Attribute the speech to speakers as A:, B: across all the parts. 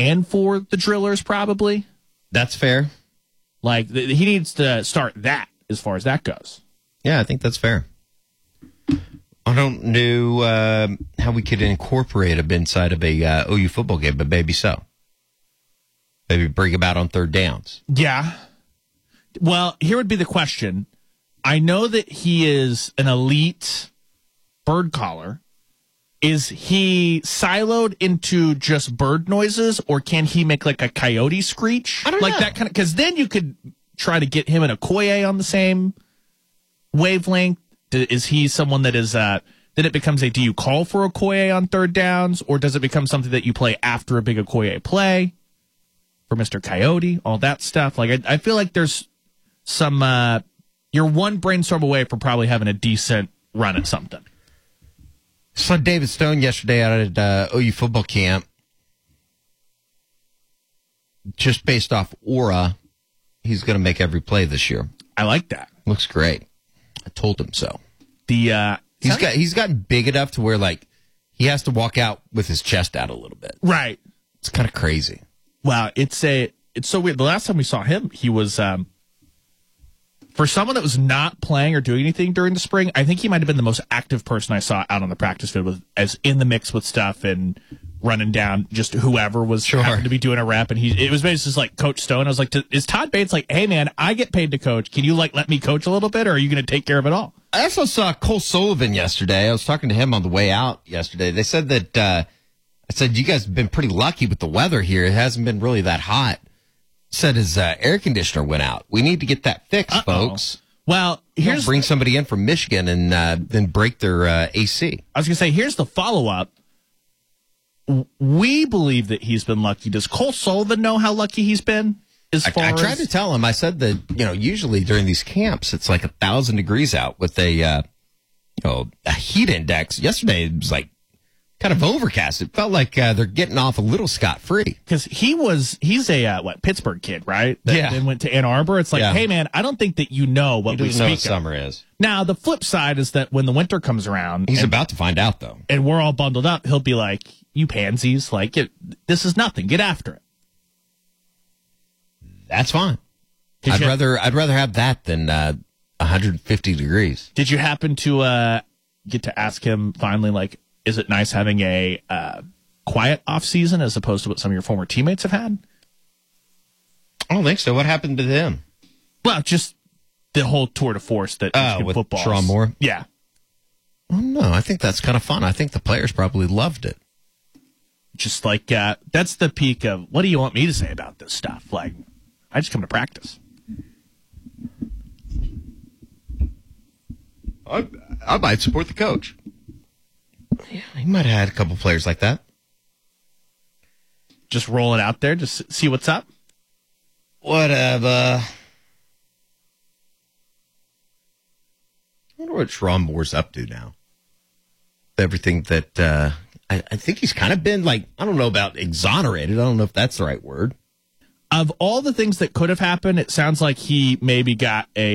A: and for the drillers, probably.
B: That's fair.
A: Like, he needs to start that as far as that goes.
B: Yeah, I think that's fair. I don't know how we could incorporate him inside of a OU football game, but maybe so. Maybe bring him out on third downs.
A: Yeah. Well, here would be the question. I know that he is an elite bird caller. Is he siloed into just bird noises, or can he make like a coyote screech?
B: I don't
A: like
B: know.
A: that kind of, because then you could try to get him and Okoye on the same wavelength. Is he someone that is then it becomes do you call for Okoye on third downs, or does it become something that you play after a big Okoye play for Mr. Coyote, all that stuff? Like, I feel like there's some you're one brainstorm away from probably having a decent run at something.
B: Saw David Stone yesterday out at OU football camp. Just based off aura, he's going to make every play this year.
A: I like that.
B: Looks great. I told him so.
A: He's
B: gotten big enough to where like he has to walk out with his chest out a little bit.
A: Right.
B: It's kind of crazy.
A: Wow, it's so weird. The last time we saw him, he was for someone that was not playing or doing anything during the spring, I think he might have been the most active person I saw out on the practice field, as in the mix with stuff and running down just whoever was happened to be doing a rep. And it was basically just like Coach Stone. I was like, is Todd Bates like, hey man, I get paid to coach. Can you like let me coach a little bit, or are you going to take care of it all?
B: I also saw Cole Sullivan yesterday. I was talking to him on the way out yesterday. They said that I said, you guys have been pretty lucky with the weather here. It hasn't been really that hot. Said his air conditioner went out. We need to get that fixed, folks.
A: Well,
B: Don't bring somebody in from Michigan and then break their AC.
A: I was going to say, here's the follow-up. We believe that he's been lucky. Does Cole Sullivan know how lucky he's been?
B: I tried to tell him. I said that, usually during these camps, it's like 1,000 degrees out with a heat index. Yesterday, it was like kind of overcast. It felt like they're getting off a little scot-free.
A: Because he's a Pittsburgh kid, right?
B: Yeah.
A: Then went to Ann Arbor. It's like, hey man, I don't think that you know what we speak of.
B: Summer is.
A: Now, the flip side is that when the winter comes around,
B: he's about to find out though,
A: and we're all bundled up, he'll be like, you pansies, like this is nothing. Get after it.
B: That's fine. I'd rather have that than 150 degrees.
A: Did you happen to get to ask him finally, like, is it nice having a quiet off season as opposed to what some of your former teammates have had?
B: I don't think so. What happened to them?
A: Well, just the whole tour de force that
B: with
A: football.
B: Shawn Moore?
A: Yeah.
B: Oh, no, I think that's kind of fun. I think the players probably loved it.
A: Just like, that's the peak of, what do you want me to say about this stuff? Like, I just come to practice.
B: I might support the coach. Yeah, he might have had a couple players like that.
A: Just roll it out there, just see what's up.
B: Whatever. I wonder what Shawn Moore's up to now. Everything that I think he's kind of been like, I don't know about exonerated. I don't know if that's the right word.
A: Of all the things that could have happened, it sounds like he maybe got a.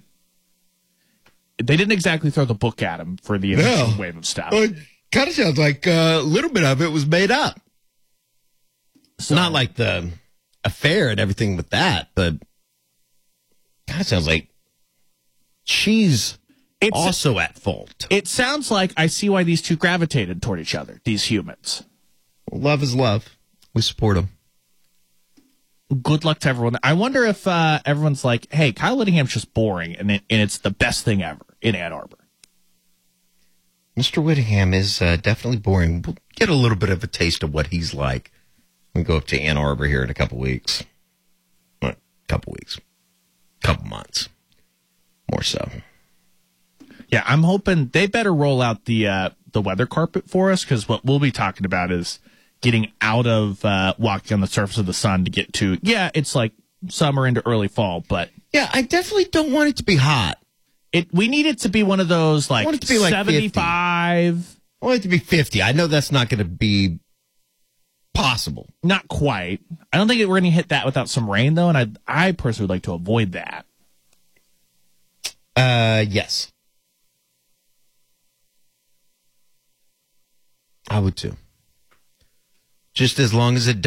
A: They didn't exactly throw the book at him for the initial wave of stuff.
B: Well, it kind of sounds like a little bit of it was made up.
A: So,
B: not like the affair and everything with that, but kind of sounds like she's also at fault.
A: It sounds like I see why these two gravitated toward each other, these humans.
B: Love is love. We support them.
A: Good luck to everyone. I wonder if everyone's like, hey, Kyle Whittingham's just boring, and it's the best thing ever in Ann Arbor.
B: Mr. Whittingham is definitely boring. We'll get a little bit of a taste of what he's like when we go up to Ann Arbor here in a couple weeks. Couple months. More so.
A: Yeah, I'm hoping they better roll out the weather carpet for us, because what we'll be talking about is getting out of walking on the surface of the sun to get to, it's like summer into early fall, but...
B: Yeah, I definitely don't want it to be hot.
A: We need it to be one of those, like,
B: I want it to be like
A: 75.
B: 50. I want it to be 50. I know that's not going to be possible.
A: Not quite. I don't think we're going to hit that without some rain, though, and I personally would like to avoid that.
B: Yes. I would too. Just as long as it